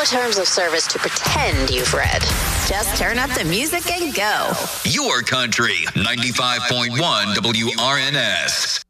no terms of service to pretend you've read. Just turn up the music and go. Your country, 95.1 WRNS.